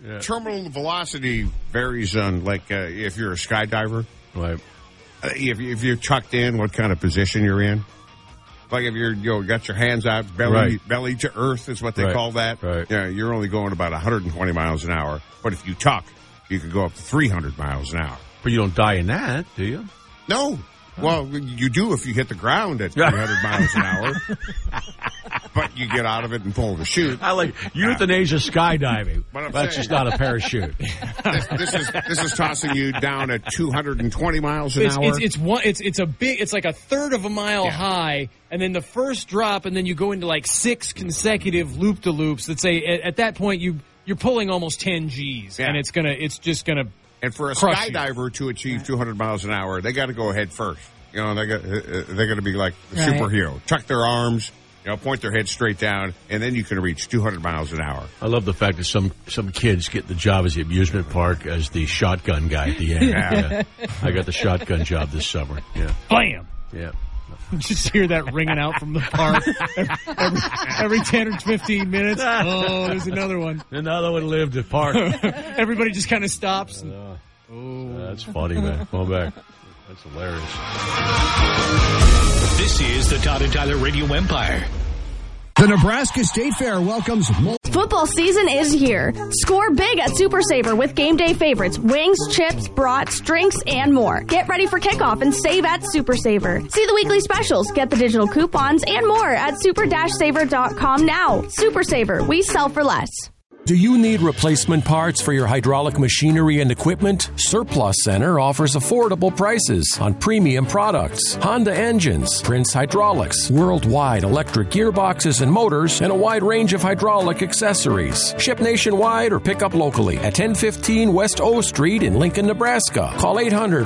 terminal velocity varies on, like, if you're a skydiver. Right. If you're tucked in, what kind of position you're in. Like if you're got your hands out, belly to earth is what they call that. Right. Yeah, you're only going about 120 miles an hour. But if you tuck, you could go up to 300 miles an hour. But you don't die in that, do you? No. Well, you do if you hit the ground at 300 miles an hour. But you get out of it and pull the chute. I like euthanasia skydiving. That's just not a parachute. This is tossing you down at 220 miles an hour. It's like a third of a mile high, and then the first drop, and then you go into like 6 consecutive loop-de-loops that say at that point you're pulling almost 10 G's, and it's just gonna. And for a skydiver to achieve 200 miles an hour, they got to go head first. You know, they're going to be like the superhero. Tuck their arms, point their head straight down, and then you can reach 200 miles an hour. I love the fact that some kids get the job as the amusement park as the shotgun guy at the end. Yeah. I got the shotgun job this summer. Yeah. Blam! Yeah. Just hear that ringing out from the park every 10 or 15 minutes. Oh, there's another one. Another one lived at park. Everybody just kind of stops. That's funny, man. Come back. That's hilarious. This is the Todd and Tyler Radio Empire. The Nebraska State Fair welcomes... Football season is here. Score big at Super Saver with game day favorites, wings, chips, brats, drinks, and more. Get ready for kickoff and save at Super Saver. See the weekly specials, get the digital coupons, and more at super-saver.com now. Super Saver, we sell for less. Do you need replacement parts for your hydraulic machinery and equipment? Surplus Center offers affordable prices on premium products, Honda engines, Prince Hydraulics, worldwide electric gearboxes and motors, and a wide range of hydraulic accessories. Ship nationwide or pick up locally at 1015 West O Street in Lincoln, Nebraska. Call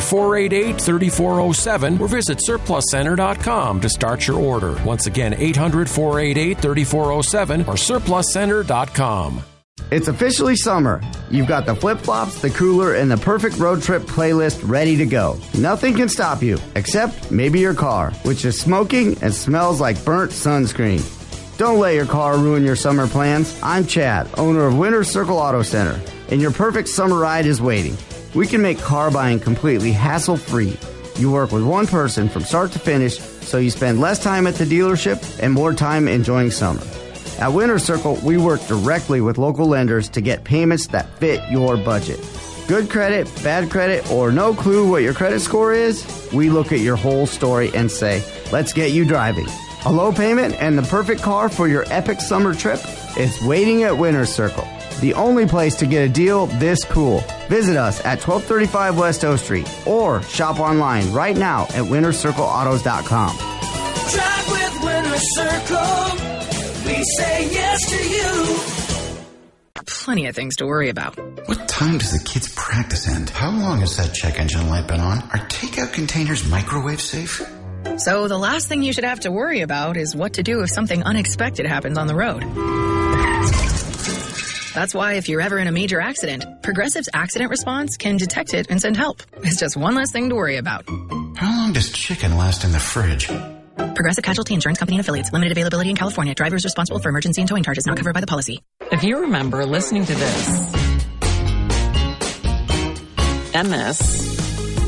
800-488-3407 or visit surpluscenter.com to start your order. Once again, 800-488-3407 or surpluscenter.com. It's officially summer. You've got the flip-flops, the cooler, and the perfect road trip playlist ready to go. Nothing can stop you, except maybe your car, which is smoking and smells like burnt sunscreen. Don't let your car ruin your summer plans. I'm Chad, owner of Winter Circle Auto Center, and your perfect summer ride is waiting. We can make car buying completely hassle-free. You work with one person from start to finish, so you spend less time at the dealership and more time enjoying summer. At Winter Circle, we work directly with local lenders to get payments that fit your budget. Good credit, bad credit, or no clue what your credit score is? We look at your whole story and say, let's get you driving. A low payment and the perfect car for your epic summer trip is waiting at Winter Circle. The only place to get a deal this cool. Visit us at 1235 West O Street or shop online right now at wintercircleautos.com. Drive with Winter Circle. We say yes to you. Plenty of things to worry about. What time does the kids' practice end? How long has that check engine light been on? Are takeout containers microwave safe? So the last thing you should have to worry about is what to do if something unexpected happens on the road. That's why if you're ever in a major accident, Progressive's accident response can detect it and send help. It's just one less thing to worry about. How long does chicken last in the fridge? Progressive Casualty Insurance Company and Affiliates. Limited availability in California. Drivers responsible for emergency and towing charges not covered by the policy. If you remember listening to this and this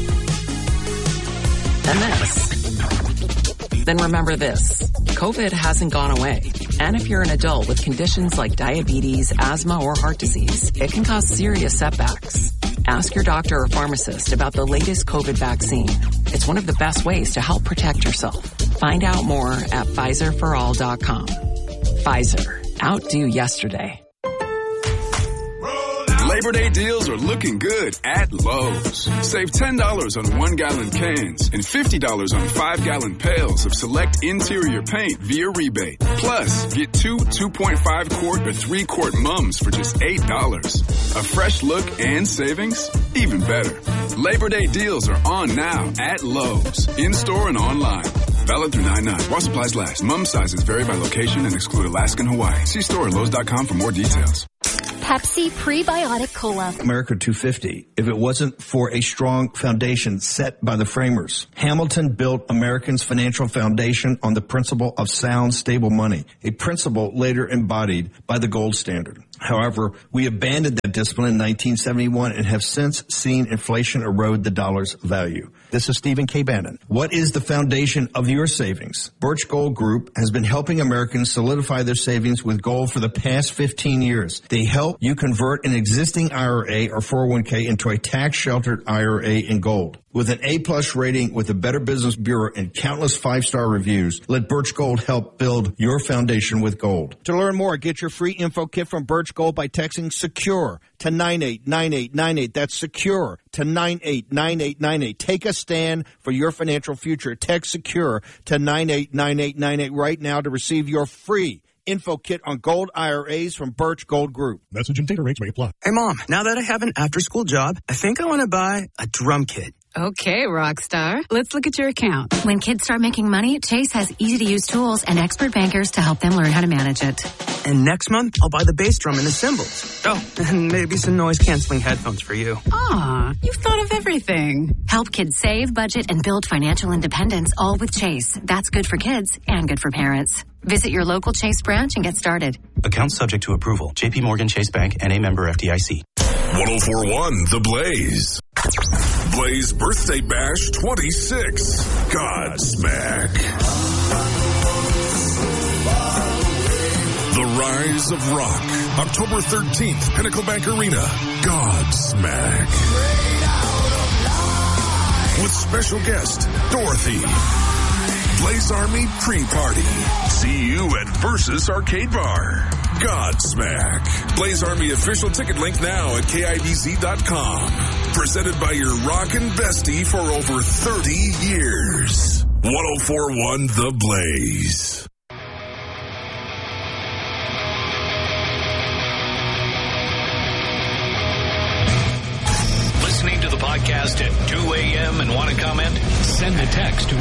and this, then remember this. COVID hasn't gone away. And if you're an adult with conditions like diabetes, asthma, or heart disease, it can cause serious setbacks. Ask your doctor or pharmacist about the latest COVID vaccine. It's one of the best ways to help protect yourself. Find out more at PfizerForAll.com. Pfizer. Outdo yesterday. Labor Day deals are looking good at Lowe's. Save $10 on 1-gallon cans and $50 on 5-gallon pails of select interior paint via rebate. Plus, get 2 2.5-quart or 3-quart mums for just $8. A fresh look and savings? Even better. Labor Day deals are on now at Lowe's, in-store and online. Valid through 9/9. While supplies last. Mum sizes vary by location and exclude Alaska and Hawaii. See store at Lowe's.com for more details. Pepsi Prebiotic Cola. America 250, if it wasn't for a strong foundation set by the framers. Hamilton built Americans' financial foundation on the principle of sound, stable money, a principle later embodied by the gold standard. However, we abandoned that discipline in 1971 and have since seen inflation erode the dollar's value. This is Stephen K. Bannon. What is the foundation of your savings? Birch Gold Group has been helping Americans solidify their savings with gold for the past 15 years. They help you convert an existing IRA or 401k into a tax-sheltered IRA in gold. With an A-plus rating with the Better Business Bureau and countless 5-star reviews, let Birch Gold help build your foundation with gold. To learn more, get your free info kit from Birch Gold by texting SECURE to 989898. That's SECURE to 989898. Take a stand for your financial future. Text SECURE to 989898 right now to receive your free info kit on gold IRAs from Birch Gold Group. Message and data rates may apply. Hey, Mom, now that I have an after-school job, I think I want to buy a drum kit. Okay, Rockstar. Let's look at your account. When kids start making money, Chase has easy-to-use tools and expert bankers to help them learn how to manage it. And next month, I'll buy the bass drum and the cymbals. Oh, and maybe some noise-canceling headphones for you. Aw, you've thought of everything. Help kids save, budget, and build financial independence, all with Chase. That's good for kids and good for parents. Visit your local Chase branch and get started. Account subject to approval. J.P. Morgan Chase Bank, N.A. member FDIC. 104.1 The Blaze. Blaze Birthday Bash 26. Godsmack. The Rise of Rock. October 13th, Pinnacle Bank Arena. Godsmack. With special guest, Dorothy. Blaze Army pre-party. See you at Versus Arcade Bar. Godsmack. Blaze Army official ticket link now at KIBZ.com. Presented by your rockin' bestie for over 30 years. 104.1 The Blaze. Listening to the podcast at 2 a.m. and want to comment? Send a text to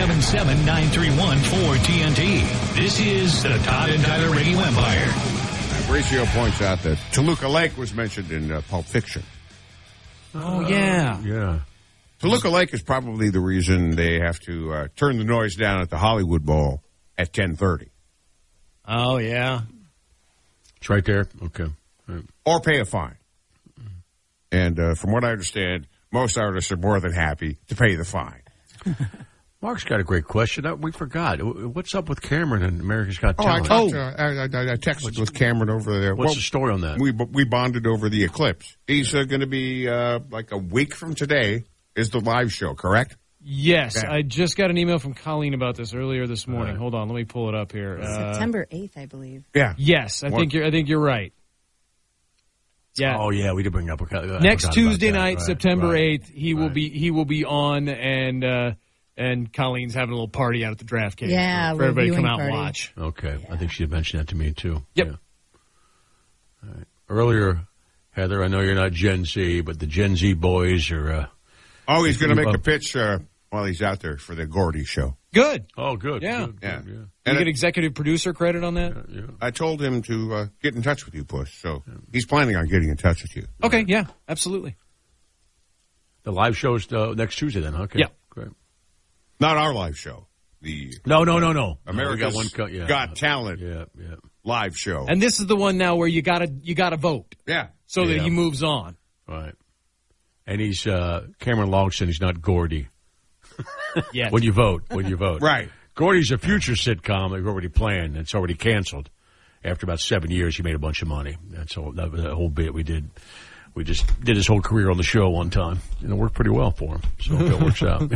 877-931-4TNT. This is the Todd and Tyler Radio Empire. Mauricio points out that Toluca Lake was mentioned in Pulp Fiction. Oh, yeah. Yeah. Toluca Lake is probably the reason they have to turn the noise down at the Hollywood Bowl at 10:30. Oh, yeah. It's right there? Okay. Right. Or pay a fine. And from what I understand, most artists are more than happy to pay the fine. Mark's got a great question. We forgot. What's up with Cameron and America's Got Talent? I texted with Cameron over there. What's the story on that? We bonded over the eclipse. He's going to be like a week from today is the live show, correct? Yes. Yeah. I just got an email from Colleen about this earlier this morning. Right. Hold on. Let me pull it up here. September 8th, I believe. Yeah. Yes. I think you're right. Yeah. Oh yeah, we did bring up next Tuesday night, right, September 8th. He will be on, and Colleen's having a little party out at the draft cave. Yeah, for everybody to come out party. and watch. Okay, yeah. I think she had mentioned that to me too. Yep. Yeah. All right. Earlier, Heather, I know you're not Gen Z, but the Gen Z boys are. He's going to make a pitch while he's out there for the Gordy show. Good. Oh, good. Yeah. Good, yeah. Yeah. You get executive producer credit on that? Yeah. I told him to get in touch with you, Puss. So he's planning on getting in touch with you. Okay, yeah, absolutely. The live show's next Tuesday then, okay. Yeah. Great. Not our live show. No. America's Got Talent live show. And this is the one now where you gotta vote. Yeah. So that he moves on. Right. And he's Cameron Logston, he's not Gordy. Yes. When you vote. Right. Gordy's a future sitcom they've already planned. It's already canceled. After about 7 years, he made a bunch of money. That's all. That was the whole bit we did. We just did his whole career on the show one time. And it worked pretty well for him. So it works out.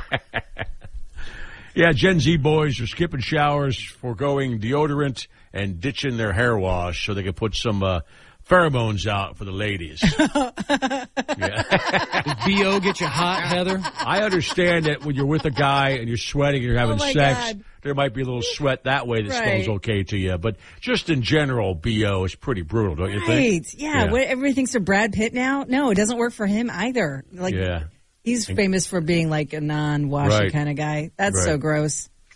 Yeah, Gen Z boys are skipping showers, foregoing deodorant, and ditching their hair wash so they can put some pheromones out for the ladies. Does BO get you hot, Heather? I understand that when you're with a guy and you're sweating and you're having sex, God. there might be a little sweat that way that smells okay to you. But just in general, BO is pretty brutal, don't you think? Right. Yeah. Everything's for Brad Pitt now? No, it doesn't work for him either. He's famous for being like a non-washy kind of guy. That's so gross.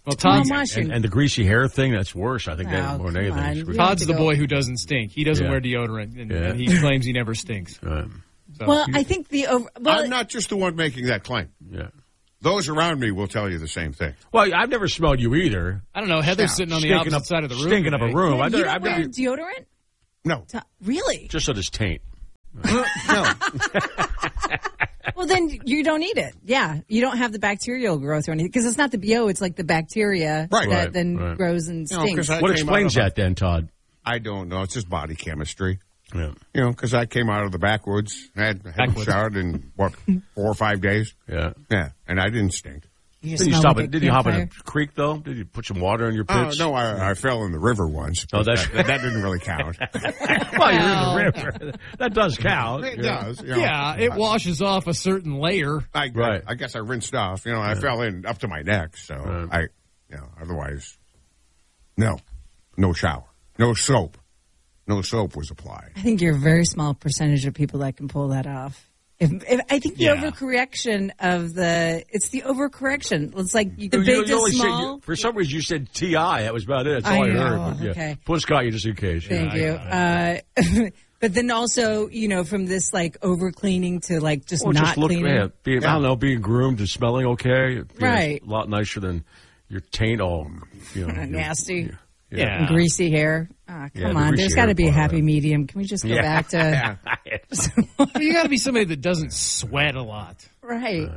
Well, Todd's, and the greasy hair thing, that's worse. I think that more than anything. Todd's the boy who doesn't stink. He doesn't wear deodorant, and he claims he never stinks. So. Well, I think I'm not just the one making that claim. Yeah. Those around me will tell you the same thing. Well, I've never smelled you either. I don't know. Heather's sitting on the opposite side of the room. Stinking up a room. You don't wear deodorant? No. Really? Just so this taint. No. Well, then you don't need it. Yeah. You don't have the bacterial growth or anything. Because it's not the BO, it's like the bacteria that then grows and stinks. What explains that then, Todd? I don't know. It's just body chemistry. Yeah. You know, because I came out of the backwoods, hadn't showered in, 4 or 5 days. Yeah. Yeah, and I didn't stink. Did you hop in a creek, though? Did you put some water in your pits? No, I fell in the river once. Oh, that didn't really count. Well, you're in the river. That does count. It does. You know. Yeah, it washes off a certain layer. I guess I rinsed off. You know, I fell in up to my neck, so otherwise, no shower, no soap. No soap was applied. I think you're a very small percentage of people that can pull that off. I think the overcorrection it's the overcorrection. It's like the big to small. For some reason, you said T.I. That was about it. That's all I heard. But, okay. Put Scott you just in case. Thank you. But then also, from this like over cleaning to like just not cleaning. I don't know, being groomed and smelling okay. Right. A lot nicer than your taint all, nasty. Yeah. And greasy hair. Come on. There's got to be a happy medium. Can we just go back to... You got to be somebody that doesn't sweat a lot. Right.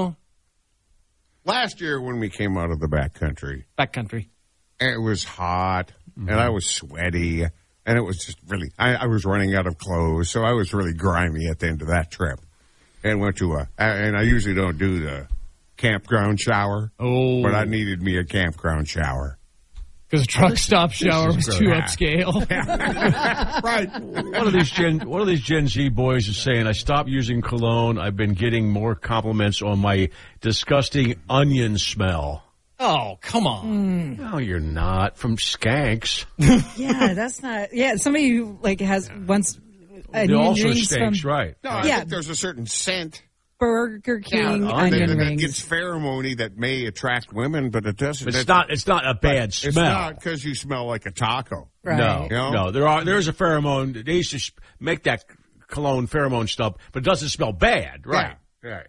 Last year when we came out of the backcountry, it was hot, and I was sweaty, and it was just really... I was running out of clothes, so I was really grimy at the end of that trip. And went to and I usually don't do the campground shower, but I needed me a campground shower. Because a truck stop shower was too upscale. Right. One of these Gen Z boys is saying, I stopped using cologne. I've been getting more compliments on my disgusting onion smell. Oh, come on. No, you're not. From skanks. Yeah, that's not... Yeah, somebody who has once... It also stinks, right. No, I think there's a certain scent. Burger King onion rings. It's pheromone that may attract women, but it doesn't. It's not a bad smell. It's not because you smell like a taco. Right. No. There's a pheromone. They used to make that cologne pheromone stuff, but it doesn't smell bad. Right. Yeah.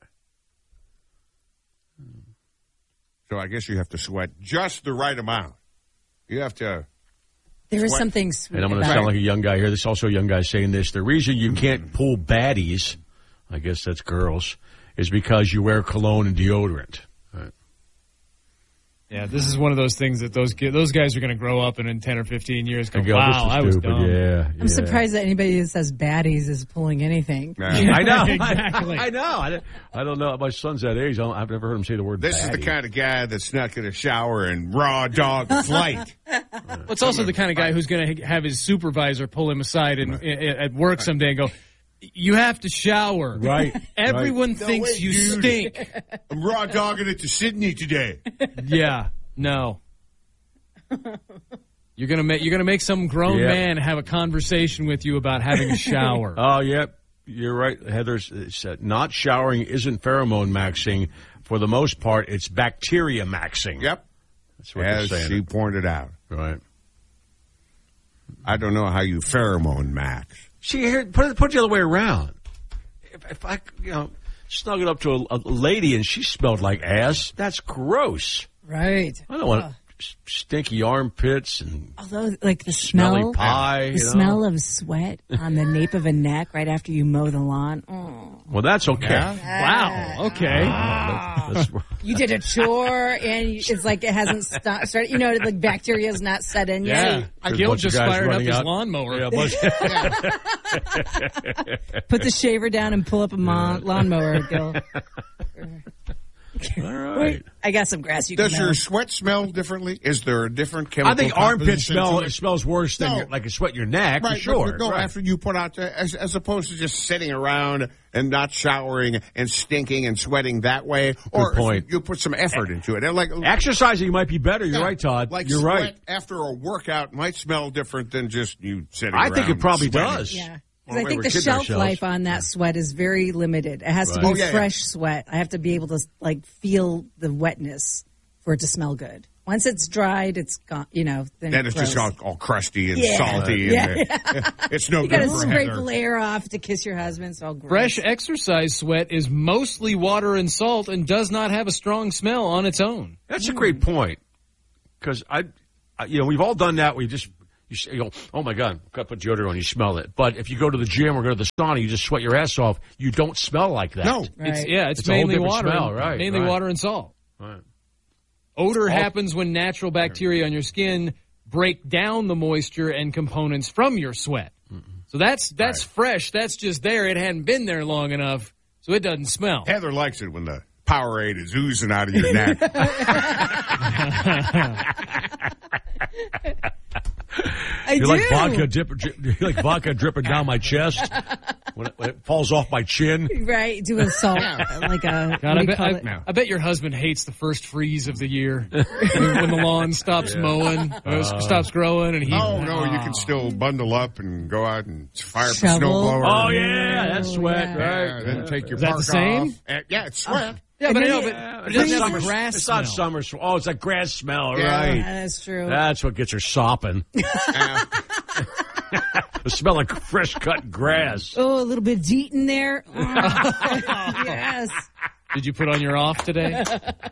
So I guess you have to sweat just the right amount. You have to. There is something sweet. And I'm going to sound like a young guy here. There's also a young guy saying this. The reason you can't pull baddies, I guess that's girls, is because you wear cologne and deodorant. Right. Yeah, this is one of those things that those guys are going to grow up and in 10 or 15 years go, wow, I was dumb. Yeah. I'm surprised that anybody that says baddies is pulling anything. I know. Exactly. I know. I don't know. My son's that age. I've never heard him say the word This baddie. is the kind of guy that's not going to shower in raw dog flight. Well, it's also the kind of guy who's going to have his supervisor pull him aside at work someday and go, you have to shower. Right. Everyone thinks you stink. I'm raw dogging it to Sydney today. Yeah. No. You're gonna make some grown man have a conversation with you about having a shower. Oh, yep. You're right, Heather. Not showering isn't pheromone maxing. For the most part, it's bacteria maxing. Yep. That's what As they're saying. she pointed out. Right. I don't know how you pheromone max. See, here, put it the other way around. If I, snuggled up to a lady and she smelled like ass, that's gross. Right. I don't want stinky armpits and although like the smelly smell, pie. The smell of sweat on the nape of a neck right after you mow the lawn. Oh. Well, that's okay. Yeah. Wow. Okay. That's you did a chore and it's like it hasn't started. The bacteria's not set in yet. Yeah. Gil just fired up his lawnmower. Yeah, Put the shaver down and pull up a lawnmower, Gil. All right. I got some grass. Does your sweat smell differently? Is there a different chemical? I think armpit composition smells worse than like a sweat in your neck, right, for sure. But after you put out, as opposed to just sitting around and not showering and stinking and sweating that way. Good point. You put some effort into it. And exercising might be better. You're right, Todd. You're sweat right. After a workout might smell different than just you sitting around. I think it probably sweating. does. Yeah. I think the shelf life on that sweat is very limited. It has to be fresh sweat. I have to be able to feel the wetness. for it to smell good. Once it's dried, it's gone. Then it's just all crusty and salty. Yeah. And it's no you good. You got to for scrape Heather. the layer off to kiss your husband. It's all gross. Fresh exercise sweat is mostly water and salt and does not have a strong smell on its own. That's a great point. Because we've all done that. You go, oh my God, got to put deodorant on. You smell it. But if you go to the gym or go to the sauna, you just sweat your ass off. You don't smell like that. No, right. It's mainly water. Smell, right? Mainly water and salt. Right. Odor happens when natural bacteria on your skin break down the moisture and components from your sweat. So that's fresh. That's just there. It hadn't been there long enough, so it doesn't smell. Heather likes it when the Powerade is oozing out of your neck. You like vodka dripping down my chest when it falls off my chin. Right, do a salt like a. God, I bet your husband hates the first freeze of the year when the lawn stops mowing, stops growing, and he. Oh no, you can still bundle up and go out and fire up the Shovel. snowblower. Oh yeah, that's sweat, right? Then take your Is that park the same? off. Yeah, it's sweat. Yeah, but I know, But it doesn't have a grass it's smell. not summer. Oh, it's like grass smell, Yeah. right? Yeah, that's true. That's what gets her sopping. The smell like fresh cut grass. Oh, a little bit of DEET in there. Yes. Did you put on your off today?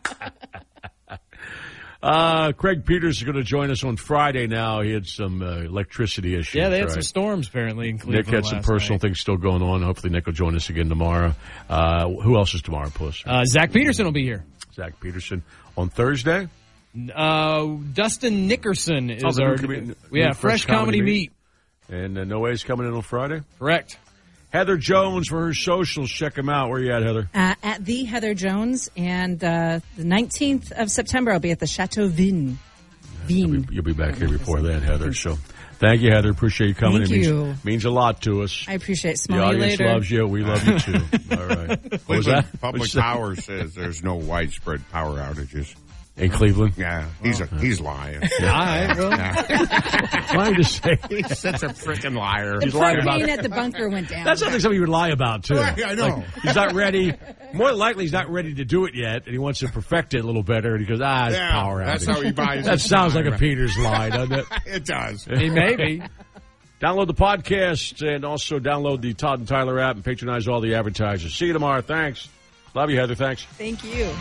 Craig Peters is going to join us on Friday now. He had some electricity issues. Yeah, they had right? some storms apparently in Cleveland. Nick had some last personal night. things still going on. Hopefully Nick will join us again tomorrow. Who else is tomorrow, Puss? Zach Peterson will be here. Zach Peterson on Thursday. Dustin Nickerson is the our new fresh comedy meet. And Noe's coming in on Friday. Correct. Heather Jones for her socials. Check them out. Where you at, Heather? At the Heather Jones, and the 19th of September, I'll be at the Chateau Vin. You'll be back here before that, Heather. So thank you, Heather. Appreciate you coming. Thank you. Means a lot to us. I appreciate it. The Smell you audience later. loves you. We love you, too. All right. What was that? Public Power says there's no widespread power outages. In Cleveland? Yeah, he's lying. Lying, really? Lying to say. He's such a freaking liar. The propane at the bunker went down. That's something somebody would lie about, too. Right, I know. Like, he's not ready. More than likely, he's not ready to do it yet, and he wants to perfect it a little better, and he goes, it's power outage. That's how he buys That it. sounds like a Peters lie, doesn't it? It does. He may be. Download the podcast and also download the Todd and Tyler app and patronize all the advertisers. See you tomorrow. Thanks. Love you, Heather. Thanks. Thank you.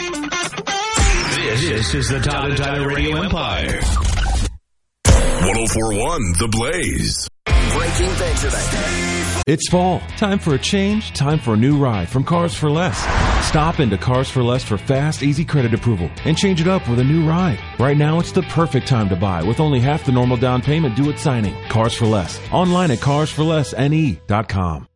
This is the Todd and Tyler Radio Empire. 1041 The Blaze. Breaking things today. It's fall. Time for a change. Time for a new ride from Cars for Less. Stop into Cars for Less for fast, easy credit approval and change it up with a new ride. Right now, it's the perfect time to buy with only half the normal down payment due at signing. Cars for Less. Online at carsforlessne.com.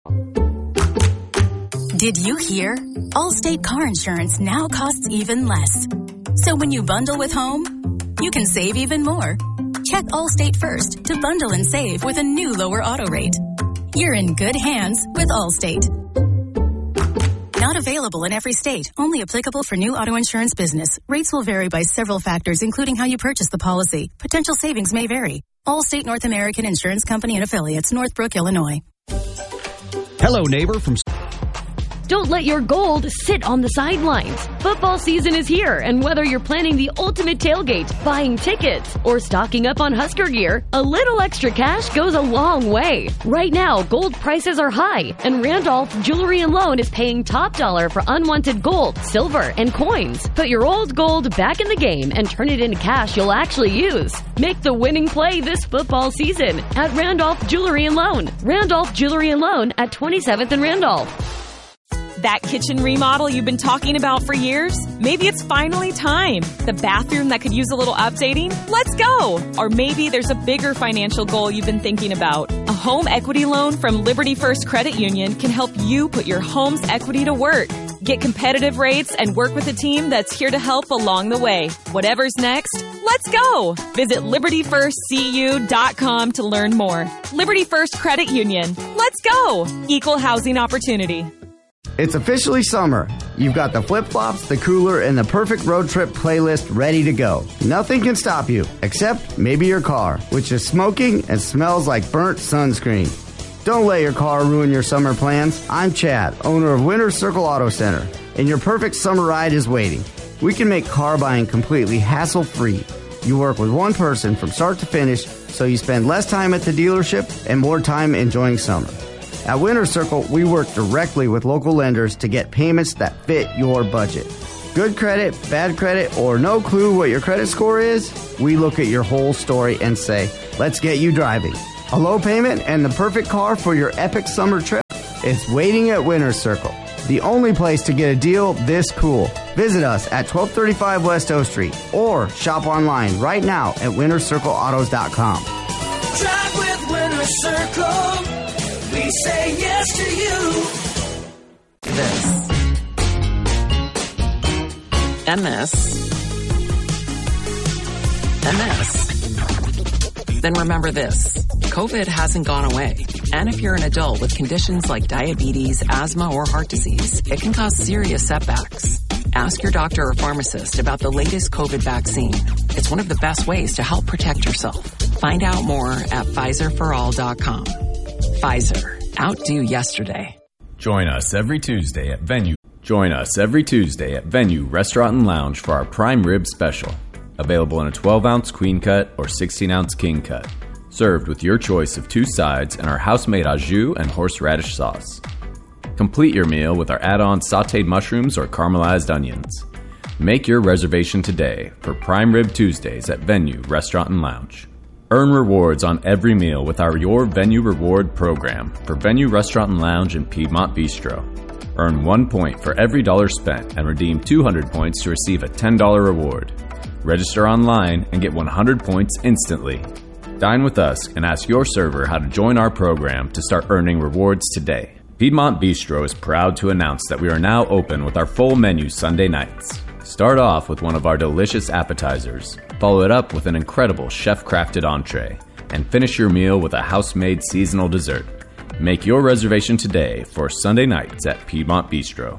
Did you hear? Allstate car insurance now costs even less. So when you bundle with home, you can save even more. Check Allstate first to bundle and save with a new lower auto rate. You're in good hands with Allstate. Not available in every state. Only applicable for new auto insurance business. Rates will vary by several factors, including how you purchase the policy. Potential savings may vary. Allstate North American Insurance Company and Affiliates, Northbrook, Illinois. Hello, neighbor from... Don't let your gold sit on the sidelines. Football season is here, and whether you're planning the ultimate tailgate, buying tickets, or stocking up on Husker gear, a little extra cash goes a long way. Right now, gold prices are high, and Randolph Jewelry & Loan is paying top dollar for unwanted gold, silver, and coins. Put your old gold back in the game and turn it into cash you'll actually use. Make the winning play this football season at Randolph Jewelry & Loan. Randolph Jewelry & Loan at 27th and Randolph. That kitchen remodel you've been talking about for years? Maybe it's finally time. The bathroom that could use a little updating? Let's go! Or maybe there's a bigger financial goal you've been thinking about. A home equity loan from Liberty First Credit Union can help you put your home's equity to work. Get competitive rates and work with a team that's here to help along the way. Whatever's next, let's go! Visit LibertyFirstCU.com to learn more. Liberty First Credit Union. Let's go! Equal housing opportunity. It's officially summer. You've got the flip-flops, the cooler, and the perfect road trip playlist ready to go. Nothing can stop you, except maybe your car, which is smoking and smells like burnt sunscreen. Don't let your car ruin your summer plans. I'm Chad, owner of Winter Circle Auto Center, and your perfect summer ride is waiting. We can make car buying completely hassle-free. You work with one person from start to finish, so you spend less time at the dealership and more time enjoying summer. At Winter Circle, we work directly with local lenders to get payments that fit your budget. Good credit, bad credit, or no clue what your credit score is? We look at your whole story and say, let's get you driving. A low payment and the perfect car for your epic summer trip? It's waiting at Winter Circle, the only place to get a deal this cool. Visit us at 1235 West O Street or shop online right now at wintercircleautos.com. Drive with Winter Circle. We say yes to you. This. And this. And this. Then remember this. COVID hasn't gone away. And if you're an adult with conditions like diabetes, asthma, or heart disease, it can cause serious setbacks. Ask your doctor or pharmacist about the latest COVID vaccine. It's one of the best ways to help protect yourself. Find out more at PfizerForAll.com. Pfizer. Outdo yesterday. Join us every Tuesday at Venue Restaurant and Lounge for our prime rib special. Available in a 12-ounce queen cut or 16-ounce king cut. Served with your choice of 2 sides and our house-made au jus and horseradish sauce. Complete your meal with our add-on sautéed mushrooms or caramelized onions. Make your reservation today for Prime Rib Tuesdays at Venue Restaurant and Lounge. Earn rewards on every meal with our Your Venue Reward program for Venue Restaurant and Lounge and Piedmont Bistro. Earn 1 point for every dollar spent and redeem 200 points to receive a $10 reward. Register online and get 100 points instantly. Dine with us and ask your server how to join our program to start earning rewards today. Piedmont Bistro is proud to announce that we are now open with our full menu Sunday nights. Start off with one of our delicious appetizers, follow it up with an incredible chef-crafted entree, and finish your meal with a house-made seasonal dessert. Make your reservation today for Sunday nights at Piedmont Bistro.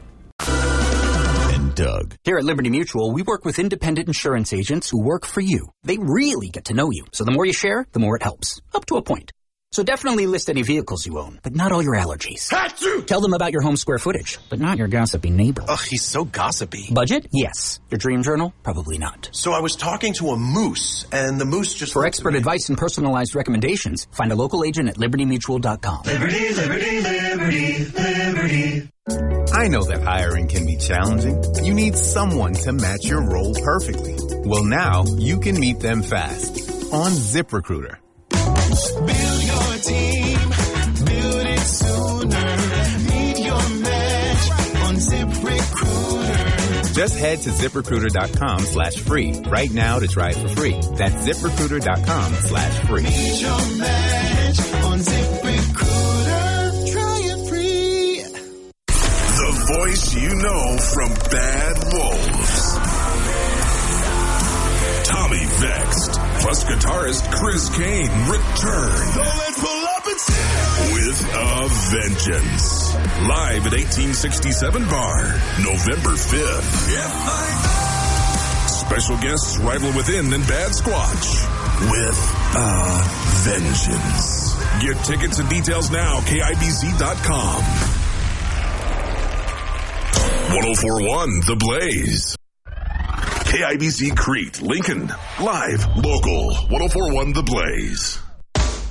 Doug. Here at Liberty Mutual, we work with independent insurance agents who work for you. They really get to know you. So the more you share, the more it helps. Up to a point. So definitely list any vehicles you own, but not all your allergies. Hatsu! Tell them about your home square footage, but not your gossipy neighbor. Ugh, he's so gossipy. Budget? Yes. Your dream journal? Probably not. So I was talking to a moose, and the moose just... For expert advice and personalized recommendations, find a local agent at libertymutual.com. Liberty, liberty, liberty, liberty. I know that hiring can be challenging. You need someone to match your role perfectly. Well, now you can meet them fast on ZipRecruiter. Build your team, build it sooner. Meet your match on ZipRecruiter. Just head to ZipRecruiter.com/free right now to try it for free. That's ZipRecruiter.com/free. Meet your match on ZipRecruiter. Try it free. The voice you know from Bad Wolves. Tommy Vexed plus guitarist Chris Kane return. So let's pull up and sing with a vengeance. Live at 1867 Bar, November 5th. Special guests Rival Within and Bad Squatch with a vengeance. Get tickets and details now, KIBZ.com. 104.1 The Blaze. KIBZ Crete, Lincoln. Live, local, 104.1 The Blaze.